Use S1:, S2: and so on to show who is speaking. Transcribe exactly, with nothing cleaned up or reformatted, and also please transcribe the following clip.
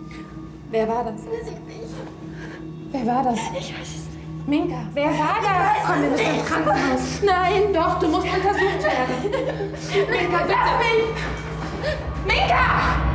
S1: Wer war das?
S2: Weiß ich nicht.
S1: Wer war das?
S2: Ich weiß es nicht.
S1: Minka, wer war das? Komm, wir müssen ins Krankenhaus. Nein, doch, du musst untersucht werden. Minka, lass mich! Minka!